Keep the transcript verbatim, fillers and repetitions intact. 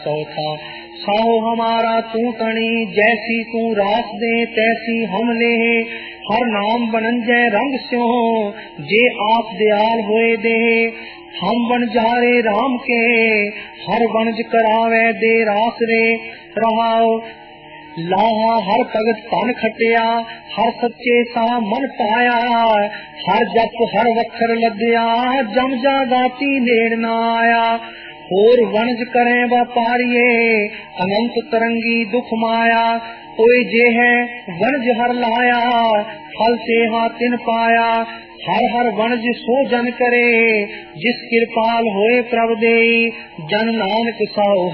चौथा साहो हमारा तू तणी, जैसी तू रास दे तैसी हम ले। हर नाम बनंजय रंग स्यो, जे आप दयाल होए दे। हम बन जारे राम के, हर वणज करावे दे रास रे। रहाओ लाहा हर भगत धन खटिया, हर सच्चे सा मन पाया। हर जप हर वखर लद्या, जम जागाती नेड़ न आया। होर वणज करे व्यापारिये, अनंत तरंगी दुख माया। कोई जे है वणज हर लाया, फल से हा तिन पाया। हर हर वणज सो जन करे, जिस कृपाल होए प्रभ देई। जन नानक साओ